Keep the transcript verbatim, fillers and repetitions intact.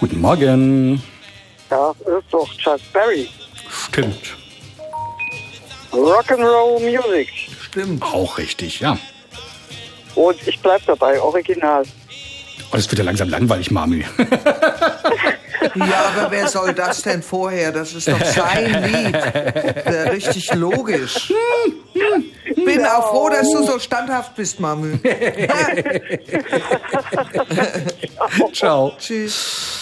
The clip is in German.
Guten Morgen. Ja, ist doch Chuck Berry. Stimmt. Rock'n'Roll Music. Stimmt. Auch richtig, ja. Und ich bleib dabei, original. Oh, das wird ja langsam langweilig, Mami. Ja, aber wer soll das denn vorher? Das ist doch sein Lied. Ja, richtig logisch. Bin auch froh, dass du so standhaft bist, Mami. Ciao. Tschüss.